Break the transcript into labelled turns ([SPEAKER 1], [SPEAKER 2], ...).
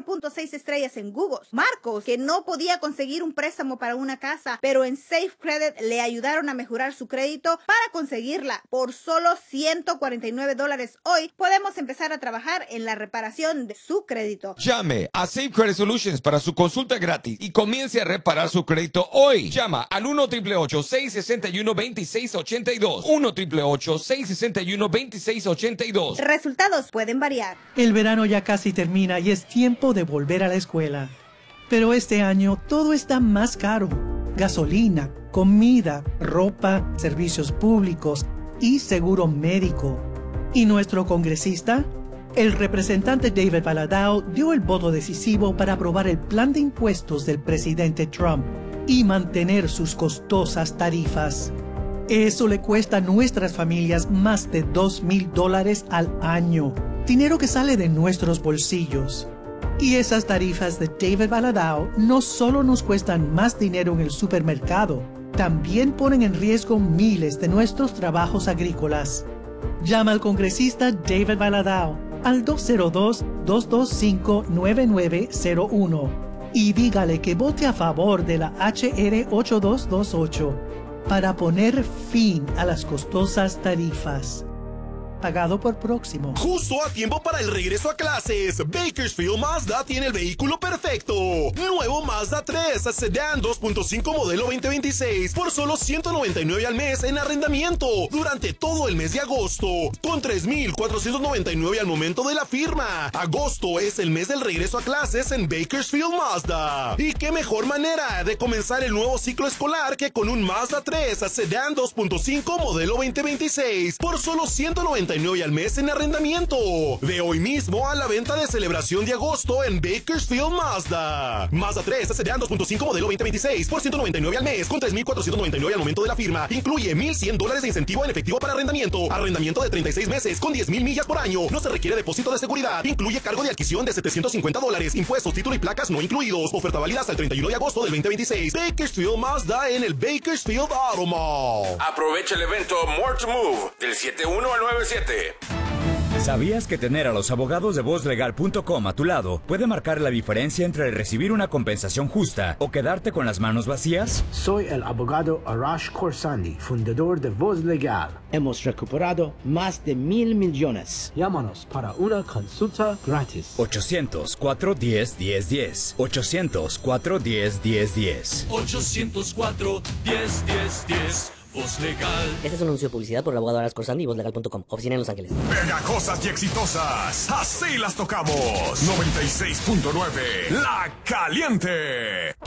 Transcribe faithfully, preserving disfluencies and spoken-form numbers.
[SPEAKER 1] punto seis estrellas en Google. Marcos, que no podía conseguir un préstamo para una casa, pero en Safe Credit le ayudaron a mejorar su crédito para conseguirla. Por solo ciento cuarenta y nueve dólares hoy, podemos empezar a trabajar en la reparación de su crédito.
[SPEAKER 2] Llame a Safe Credit Solutions para su consulta gratis y comience a reparar su crédito hoy. Llama al uno, ocho ocho ocho, seis seis uno, dos seis ocho dos. uno, ocho ocho ocho, seis seis uno, dos seis ocho dos.
[SPEAKER 1] Resultados pueden variar.
[SPEAKER 3] El verano ya casi termina y es tiempo de volver a la escuela. Pero este año todo está más caro. Gasolina, comida, ropa, servicios públicos y seguro médico. ¿Y nuestro congresista? El representante David Valadao dio el voto decisivo para aprobar el plan de impuestos del presidente Trump y mantener sus costosas tarifas. Eso le cuesta a nuestras familias más de dos mil dólares al año, dinero que sale de nuestros bolsillos. Y esas tarifas de David Valadao no solo nos cuestan más dinero en el supermercado, también ponen en riesgo miles de nuestros trabajos agrícolas. Llama al congresista David Valadao al dos cero dos, dos dos cinco, nueve nueve cero uno y dígale que vote a favor de la H R ocho dos dos ocho para poner fin a las costosas tarifas. Pagado por Próximo.
[SPEAKER 4] Justo a tiempo para el regreso a clases. Bakersfield Mazda tiene el vehículo perfecto. Nuevo Mazda tres Sedan dos punto cinco modelo veinte veintiséis por solo ciento noventa y nueve al mes en arrendamiento durante todo el mes de agosto, con tres mil cuatrocientos noventa y nueve al momento de la firma. Agosto es el mes del regreso a clases en Bakersfield Mazda. Y qué mejor manera de comenzar el nuevo ciclo escolar que con un Mazda tres Sedan dos punto cinco modelo veinte veintiséis por solo ciento noventa y nueve al mes en arrendamiento. De hoy mismo a la venta de celebración de agosto en Bakersfield Mazda. Mazda tres Sedan dos punto cinco modelo veinte veintiséis por ciento noventa y nueve al mes con tres mil cuatrocientos noventa y nueve al momento de la firma. Incluye mil cien dólares de incentivo en efectivo para arrendamiento. Arrendamiento de treinta y seis meses con diez mil millas por año. No se requiere depósito de seguridad. Incluye cargo de adquisición de setecientos cincuenta dólares. Impuestos, título y placas no incluidos. Oferta válida hasta el treinta y uno de agosto del veinte veintiséis. Bakersfield Mazda en el Bakersfield Auto Mall.
[SPEAKER 5] Aprovecha el evento More to Move del siete uno al nueve siete.
[SPEAKER 6] ¿Sabías que tener a los abogados de voz legal punto com a tu lado puede marcar la diferencia entre recibir una compensación justa o quedarte con las manos vacías?
[SPEAKER 7] Soy el abogado Arash Khorsandi, fundador de Voz Legal. Hemos recuperado más de mil millones. Llámanos para una consulta gratis.
[SPEAKER 6] ochocientos, cuatro uno cero, uno cero uno cero. ochocientos, cuatro uno cero, uno cero uno cero.
[SPEAKER 8] ochocientos cuatro, diez, diez, diez. Voz Legal.
[SPEAKER 9] Este es un anuncio de publicidad por el abogado Arash Khorsandi y voz legal punto com. Oficina en Los Ángeles.
[SPEAKER 10] Pegajosas y exitosas. Así las tocamos. noventa y seis punto nueve. La Caliente.